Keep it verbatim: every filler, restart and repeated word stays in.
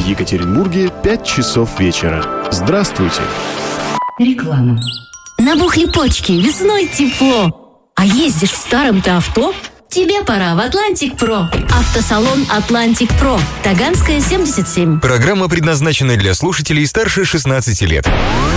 Екатеринбурге пять часов вечера. Здравствуйте. Реклама. Набухли почки, весной тепло. А ездишь в старом-то авто? Тебе пора в Атлантик Про. Автосалон Атлантик Про. Таганская, семьдесят семь. Программа предназначена для слушателей старше шестнадцати лет.